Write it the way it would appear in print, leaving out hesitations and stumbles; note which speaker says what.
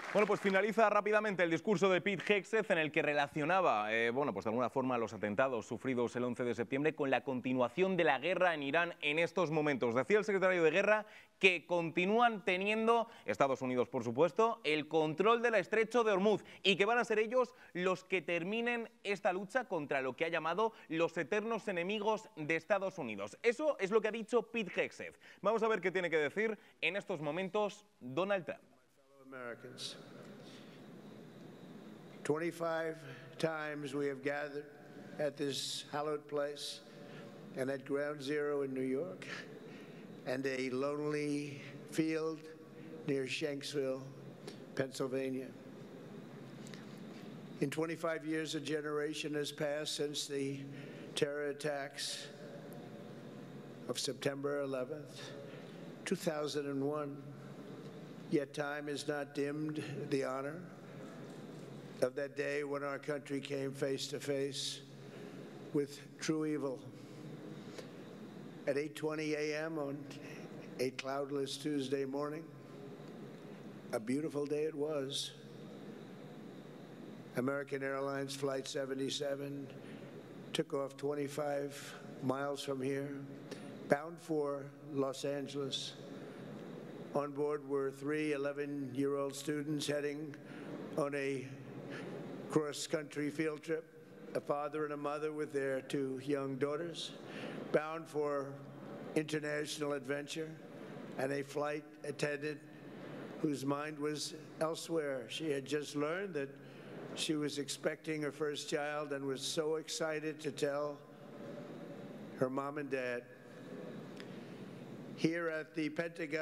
Speaker 1: Bueno, pues finaliza rápidamente el discurso de Pete Hegseth en el que relacionaba, bueno, pues de alguna forma los atentados sufridos el 11 de septiembre con la continuación de la guerra en Irán en estos momentos. Decía el secretario de Guerra que continúan teniendo, Estados Unidos por supuesto, el control del estrecho de Hormuz y que van a ser ellos los que terminen esta lucha contra lo que ha llamado los eternos enemigos de Estados Unidos. Eso es lo que ha dicho Pete Hegseth. Vamos a ver qué tiene que decir en estos momentos Donald Trump.
Speaker 2: Americans. 25 times we have gathered at this hallowed place and at Ground Zero in New York and a lonely field near Shanksville, Pennsylvania. In 25 years, a generation has passed since the terror attacks of September 11th, 2001. Yet time has not dimmed the honor of that day when our country came face to face with true evil. At 8:20 a.m. on a cloudless Tuesday morning, a beautiful day it was, American Airlines Flight 77 took off 25 miles from here, bound for Los Angeles. On board were 3 11-year-old students heading on a cross-country field trip, a father and a mother with their 2 young daughters, bound for international adventure, and a flight attendant whose mind was elsewhere. She had just learned that she was expecting her first child and was so excited to tell her mom and dad. Here at the Pentagon,